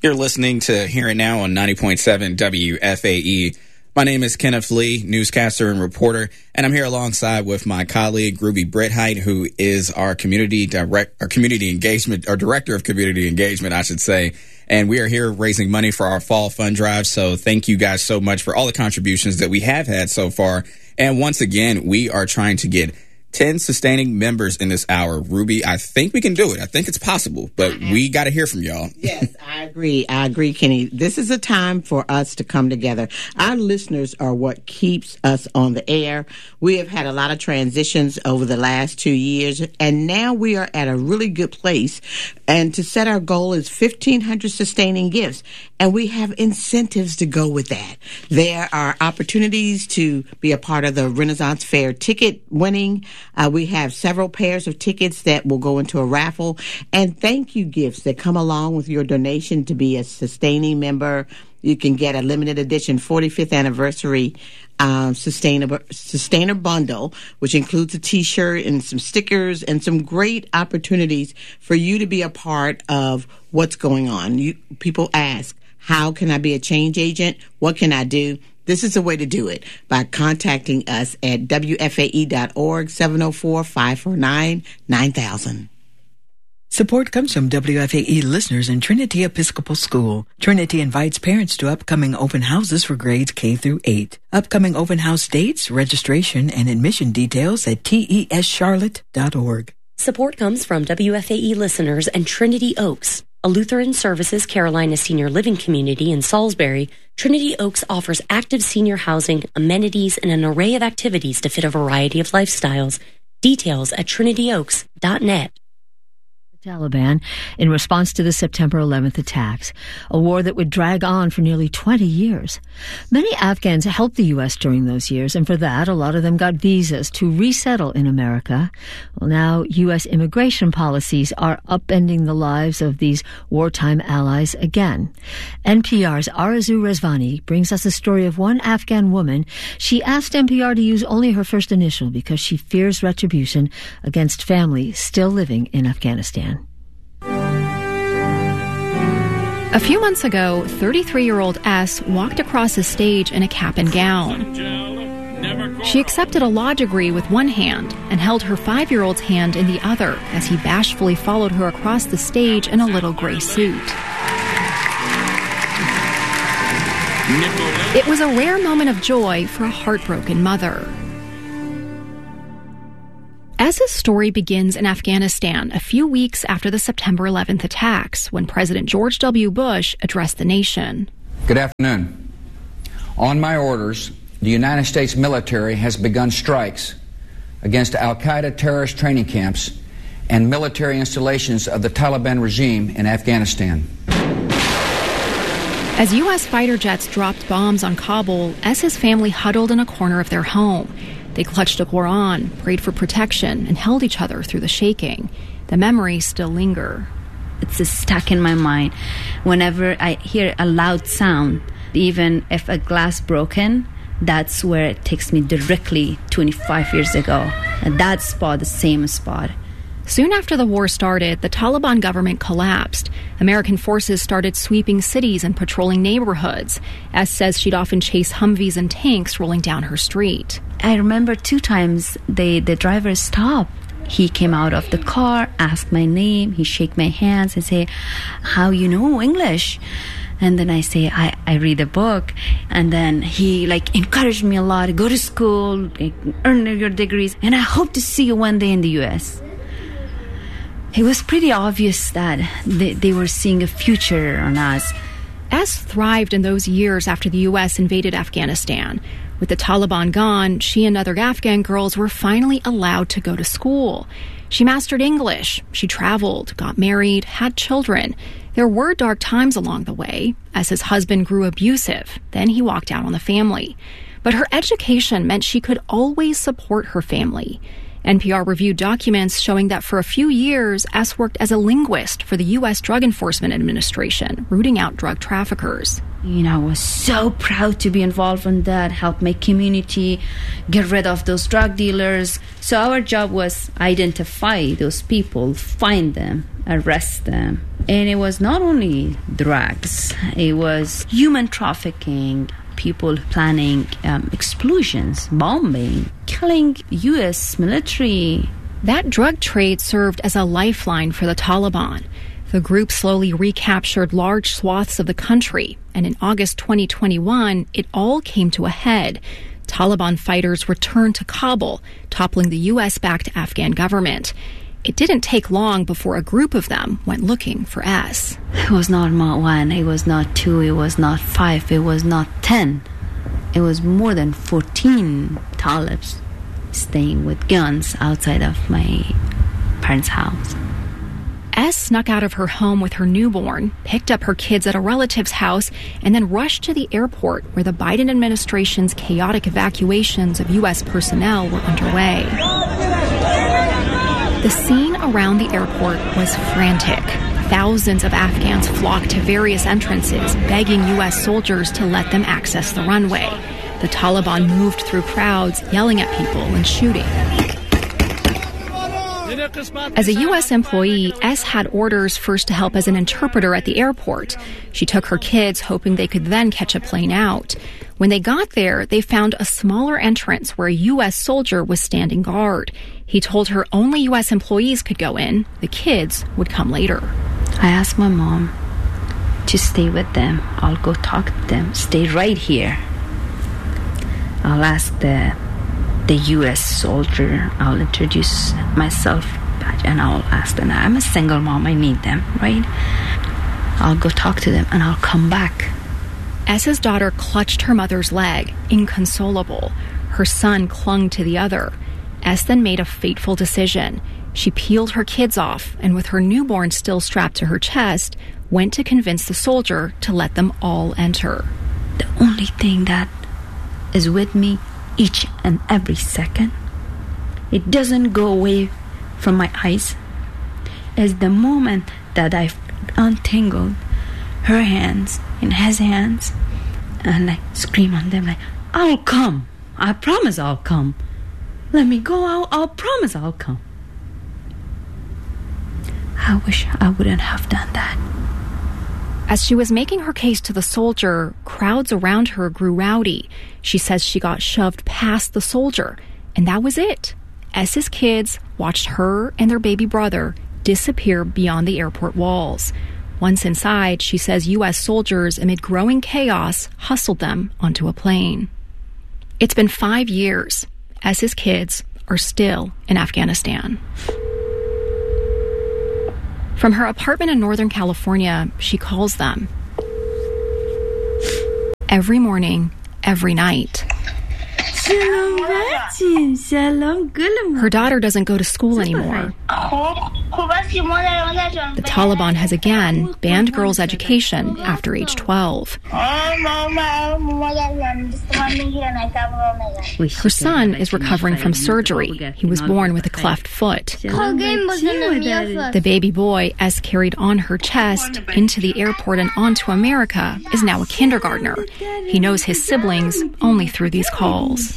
You're listening to Here and Now on 90.7 WFAE. My name is Kenneth Lee, newscaster and reporter, and I'm here alongside with my colleague Ruby Britheit, who is our director of community engagement, I should say. And we are here raising money for our fall fund drive. So thank you guys so much for all the contributions that we have had so far. And once again, we are trying to get 10 sustaining members in this hour. Ruby, I think we can do it. I think it's possible, but we got to hear from y'all. Yes, I agree, Kenny. This is a time for us to come together. Our listeners are what keeps us on the air. We have had a lot of transitions over the last 2 years, and now we are at a really good place. And to set our goal is 1,500 sustaining gifts, and we have incentives to go with that. There are opportunities to be a part of the Renaissance Fair ticket winning. We have several pairs of tickets that will go into a raffle, and thank you gifts that come along with your donation to be a sustaining member. You can get a limited edition 45th anniversary sustainer bundle, which includes a T-shirt and some stickers and some great opportunities for you to be a part of what's going on. People ask, how can I be a change agent? What can I do? This is the way to do it, by contacting us at WFAE.org, 704-549-9000. Support comes from WFAE listeners in Trinity Episcopal School. Trinity invites parents to upcoming open houses for grades K through 8. Upcoming open house dates, registration, and admission details at tescharlotte.org. Support comes from WFAE listeners and Trinity Oaks, a Lutheran Services Carolina senior living community in Salisbury. Trinity Oaks offers active senior housing, amenities, and an array of activities to fit a variety of lifestyles. Details at trinityoaks.net. Taliban in response to the September 11th attacks, a war that would drag on for nearly 20 years. Many Afghans helped the U.S. during those years, and for that, a lot of them got visas to resettle in America. Well, now U.S. immigration policies are upending the lives of these wartime allies again. NPR's Arzu Rezvani brings us the story of one Afghan woman. She asked NPR to use only her first initial because she fears retribution against family still living in Afghanistan. A few months ago, 33-year-old S walked across the stage in a cap and gown. She accepted a law degree with one hand and held her 5-year-old's hand in the other as he bashfully followed her across the stage in a little gray suit. It was a rare moment of joy for a heartbroken mother. S's story begins in Afghanistan a few weeks after the September 11th attacks, when President George W. Bush addressed the nation. Good afternoon. On my orders, the United States military has begun strikes against al-Qaeda terrorist training camps and military installations of the Taliban regime in Afghanistan. As U.S. fighter jets dropped bombs on Kabul, S's family huddled in a corner of their home. They clutched a Quran, prayed for protection, and held each other through the shaking. The memories still linger. It's just stuck in my mind. Whenever I hear a loud sound, even if a glass broken, that's where it takes me directly 25 years ago. And that spot, the same spot. Soon after the war started, the Taliban government collapsed. American forces started sweeping cities and patrolling neighborhoods. S says she'd often chase Humvees and tanks rolling down her street. I remember 2 times the driver stopped. He came out of the car, asked my name, he shake my hands and say, "How you know English?" And then I say, I read a book. And then he encouraged me a lot, go to school, earn your degrees, and I hope to see you one day in the U.S. It was pretty obvious that they were seeing a future on us. S thrived in those years after the U.S. invaded Afghanistan. With the Taliban gone, she and other Afghan girls were finally allowed to go to school. She mastered English. She traveled, got married, had children. There were dark times along the way, as his husband grew abusive. Then he walked out on the family. But her education meant she could always support her family. NPR reviewed documents showing that for a few years, S worked as a linguist for the U.S. Drug Enforcement Administration, rooting out drug traffickers. I was so proud to be involved in that, help my community, get rid of those drug dealers. So our job was identify those people, find them, arrest them, And it was not only drugs, it was human trafficking, people planning explosions, bombing, killing U.S. military. That drug trade served as a lifeline for the Taliban. The group slowly recaptured large swaths of the country, and in August 2021, it all came to a head. Taliban fighters returned to Kabul, toppling the U.S.-backed Afghan government. It didn't take long before a group of them went looking for S. It was not one, it was not two, it was not 5, it was not 10. It was more than 14 Talibs staying with guns outside of my parents' house. S snuck out of her home with her newborn, picked up her kids at a relative's house, and then rushed to the airport where the Biden administration's chaotic evacuations of U.S. personnel were underway. The scene around the airport was frantic. Thousands of Afghans flocked to various entrances, begging U.S. soldiers to let them access the runway. The Taliban moved through crowds, yelling at people and shooting. As a U.S. employee, S had orders first to help as an interpreter at the airport. She took her kids, hoping they could then catch a plane out. When they got there, they found a smaller entrance where a U.S. soldier was standing guard. He told her only U.S. employees could go in. The kids would come later. I asked my mom to stay with them. I'll go talk to them. Stay right here. I'll ask the U.S. soldier. I'll introduce myself and I'll ask them. I'm a single mom. I need them, right? I'll go talk to them and I'll come back. S's daughter clutched her mother's leg, inconsolable. Her son clung to the other. S then made a fateful decision. She peeled her kids off and, with her newborn still strapped to her chest, went to convince the soldier to let them all enter. The only thing that is with me each and every second, it doesn't go away from my eyes, is the moment that I've untangled her hands in his hands and I scream on them like, I'll come. I promise I'll come. Let me go. I'll promise I'll come. I wish I wouldn't have done that. As she was making her case to the soldier, crowds around her grew rowdy. She says she got shoved past the soldier, and that was it. S's kids watched her and their baby brother disappear beyond the airport walls. Once inside, she says U.S. soldiers, amid growing chaos, hustled them onto a plane. It's been 5 years. S's kids are still in Afghanistan. From her apartment in Northern California, she calls them. Every morning, every night. Her daughter doesn't go to school anymore. The Taliban has again banned girls' education after age 12. Her son is recovering from surgery. He was born with a cleft foot. The baby boy S carried on her chest into the airport and onto America is now a kindergartner. He knows his siblings only through these calls.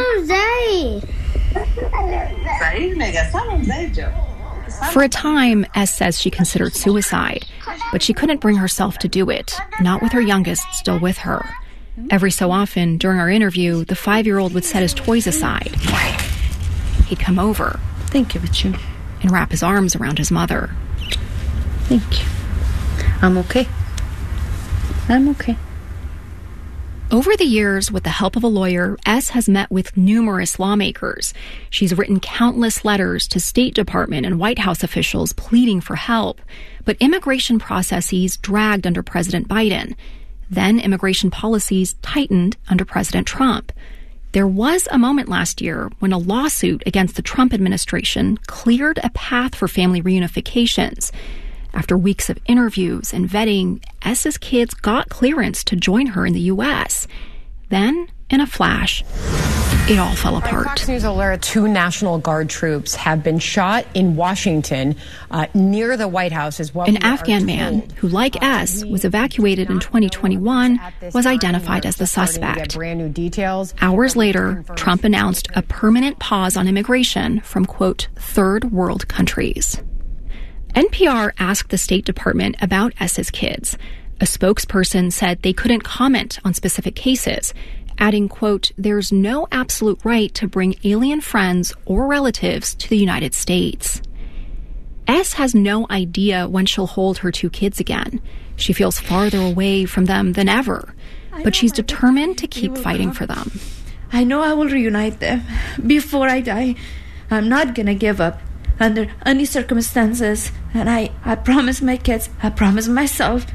For a time, S says she considered suicide, but she couldn't bring herself to do it, not with her youngest still with her. Every so often, during our interview, the 5-year-old would set his toys aside. He'd come over. Thank you, Bichu. And wrap his arms around his mother. Thank you. I'm okay. I'm okay. Over the years, with the help of a lawyer, S has met with numerous lawmakers. She's written countless letters to State Department and White House officials pleading for help. But immigration processes dragged under President Biden. Then immigration policies tightened under President Trump. There was a moment last year when a lawsuit against the Trump administration cleared a path for family reunifications. After weeks of interviews and vetting, S's kids got clearance to join her in the U.S. Then, in a flash, it all fell apart. Fox News alert: 2 National Guard troops have been shot in Washington near the White House as well. An Afghan man who, like S, was evacuated in 2021 was identified as the suspect. Hours later, Trump announced a permanent pause on immigration from, quote, third world countries. NPR asked the State Department about S's kids. A spokesperson said they couldn't comment on specific cases, adding, quote, "There's no absolute right to bring alien friends or relatives to the United States." S has no idea when she'll hold her 2 kids again. She feels farther away from them than ever, but she's determined to keep fighting for them. I know I will reunite them before I die. I'm not going to give up under any circumstances, and I promise my kids, I promise myself.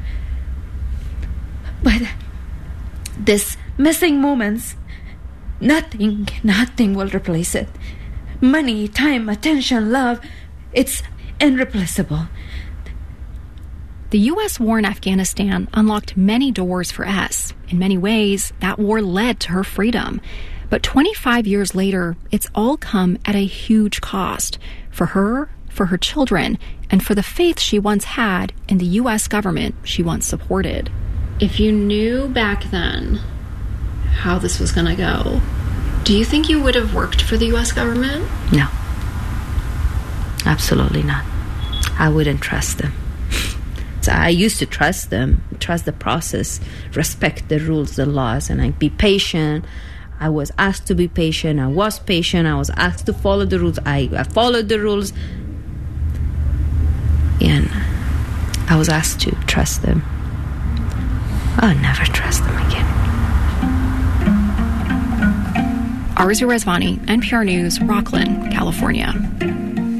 But this missing moments, nothing will replace it. Money, time, attention, love, it's irreplaceable. The U.S. war in Afghanistan unlocked many doors for S. In many ways, that war led to her freedom. But 25 years later, it's all come at a huge cost for her, for her children, and for the faith she once had in the U.S. government she once supported. If you knew back then how this was going to go, do you think you would have worked for the U.S. government? No. Absolutely not. I wouldn't trust them. So I used to trust them, trust the process, respect the rules, the laws, and I'd be patient. I was asked to be patient. I was patient. I was asked to follow the rules. I followed the rules. And I was asked to trust them. I'll never trust them again. Arzu Rezvani, NPR News, Rockland, California.